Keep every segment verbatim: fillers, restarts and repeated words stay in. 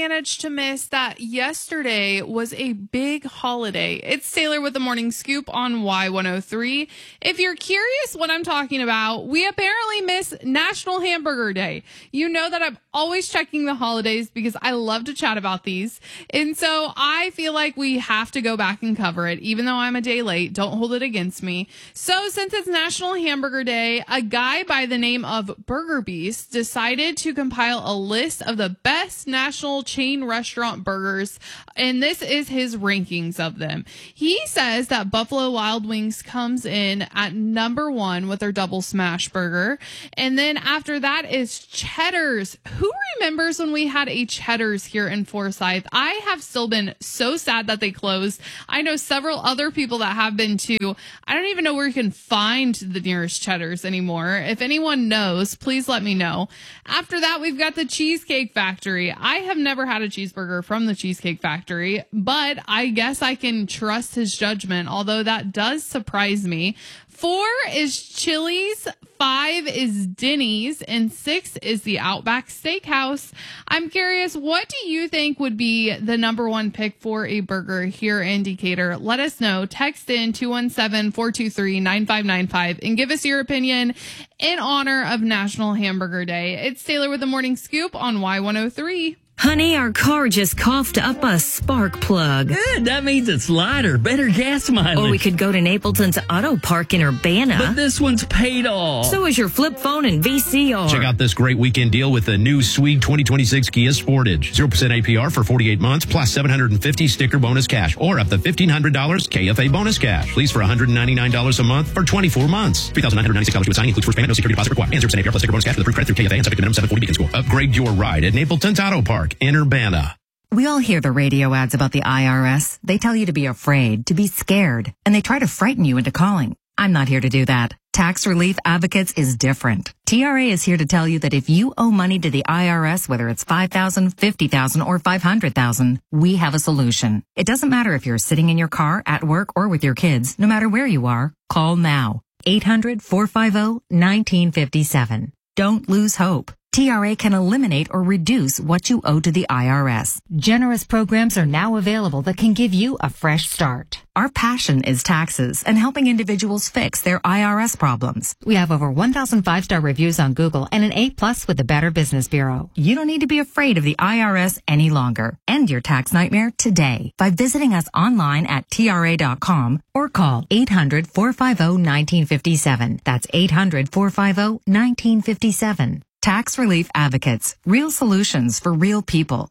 managed to miss that yesterday was a big holiday. It's Taylor with the Morning Scoop on Y one oh three. If you're curious what I'm talking about, we apparently miss National Hamburger Day. You know that I'm always checking the holidays because I love to chat about these. And so I feel like we have to go back and cover it, even though I'm a day late. Don't hold it against me. So since it's National Hamburger Day, a guy by the name of Burger Beast decided to compile a list of the best national chain restaurant burgers, and this is his rankings of them. He says that Buffalo Wild Wings comes in at number one with their double smash burger, and then after that is Cheddar's. Who remembers when we had a Cheddar's here in Forsyth? I have still been so sad that they closed. I know several other people that have been too. I don't even know where you can find the nearest Cheddar's anymore. If anyone knows, please let me know. After that, we've got the Cheesecake Factory. I have never had a cheeseburger from the Cheesecake Factory, but I guess I can trust his judgment, although that does surprise me. Four is Chili's, five is Denny's, and six is the Outback Steakhouse. I'm curious, what do you think would be the number one pick for a burger here in Decatur? Let us know. Text in two one seven, four two three, nine five nine five and give us your opinion in honor of National Hamburger Day. It's Taylor with the Morning Scoop on Y one oh three. Honey, our car just coughed up a spark plug. Good, that means it's lighter, better gas mileage. Or we could go to Napleton's Auto Park in Urbana. But this one's paid off. So is your flip phone and V C R. Check out this great weekend deal with the new Swede twenty twenty-six Kia Sportage. zero percent A P R for forty-eight months, plus seven hundred fifty sticker bonus cash, or up to fifteen hundred dollars K F A bonus cash. Lease for one hundred ninety-nine dollars a month for twenty-four months. three thousand nine hundred ninety-six dollars with signing, includes first payment, no security deposit required. And zero percent A P R plus sticker bonus cash with approved credit through K F A and subject to minimum seven forty Beacon score. Upgrade your ride at Napleton's Auto Park in Urbana. We all hear the radio ads about the I R S. They tell you to be afraid, to be scared, and they try to frighten you into calling. I'm not here to do that. Tax Relief Advocates is different. T R A is here to tell you that if you owe money to the I R S, whether it's five thousand dollars, fifty thousand dollars, or five hundred thousand dollars, we have a solution. It doesn't matter if you're sitting in your car, at work, or with your kids. No matter where you are, call now. eight hundred, four five zero, one nine five seven. Don't lose hope. T R A can eliminate or reduce what you owe to the I R S. Generous programs are now available that can give you a fresh start. Our passion is taxes and helping individuals fix their I R S problems. We have over one thousand five-star reviews on Google and an A plus with the Better Business Bureau. You don't need to be afraid of the I R S any longer. End your tax nightmare today by visiting us online at T R A dot com or call eight hundred, four five zero, one nine five seven. That's eight hundred, four five zero, one nine five seven. Tax Relief Advocates. Real solutions for real people.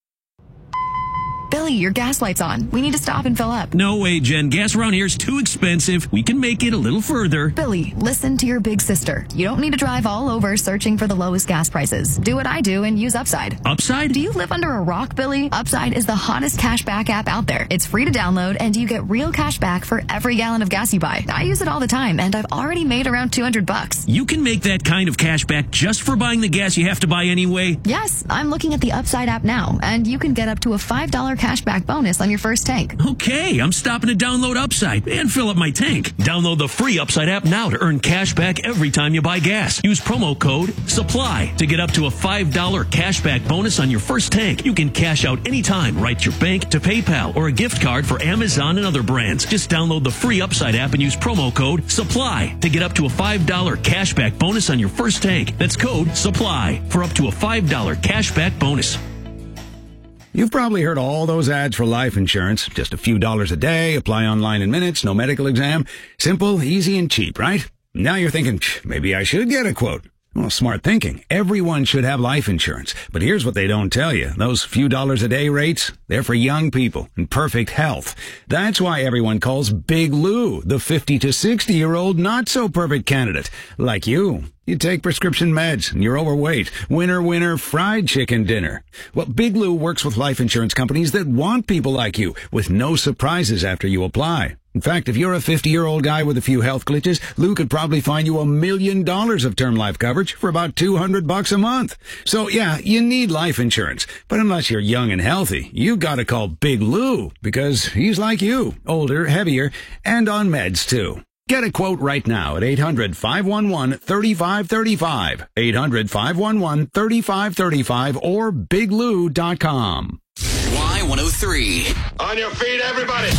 Billy, your gas light's on. We need to stop and fill up. No way, Jen. Gas around here is too expensive. We can make it a little further. Billy, listen to your big sister. You don't need to drive all over searching for the lowest gas prices. Do what I do and use Upside. Upside? Do you live under a rock, Billy? Upside is the hottest cashback app out there. It's free to download, and you get real cash back for every gallon of gas you buy. I use it all the time, and I've already made around two hundred bucks. You can make that kind of cash back just for buying the gas you have to buy anyway? Yes, I'm looking at the Upside app now, and you can get up to a five dollars cashback bonus on your first tank. Okay, I'm stopping to download Upside and fill up my tank. Download the free Upside app now to earn cash back every time you buy gas. Use promo code SUPPLY to get up to a five dollars cashback bonus on your first tank. You can cash out anytime right to your bank, to PayPal, or a gift card for Amazon and other brands. Just download the free Upside app and use promo code SUPPLY to get up to a five dollars cashback bonus on your first tank. That's code SUPPLY for up to a five dollars cashback bonus. You've probably heard all those ads for life insurance. Just a few dollars a day, apply online in minutes, no medical exam. Simple, easy, and cheap, right? Now you're thinking, maybe I should get a quote. Well, smart thinking. Everyone should have life insurance. But here's what they don't tell you. Those few dollars a day rates, they're for young people in perfect health. That's why everyone calls Big Lou the fifty to sixty year old not so perfect candidate. Like you. You take prescription meds and you're overweight. Winner, winner, fried chicken dinner. Well, Big Lou works with life insurance companies that want people like you with no surprises after you apply. In fact, if you're a fifty-year-old guy with a few health glitches, Lou could probably find you a million dollars of term life coverage for about two hundred bucks a month. So yeah, you need life insurance. But unless you're young and healthy, you gotta call Big Lou because he's like you, older, heavier, and on meds too. Get a quote right now at eight hundred, five one one, three five three five, eight hundred, five one one, three five three five, or big lou dot com. Y one oh three. On your feet, everybody.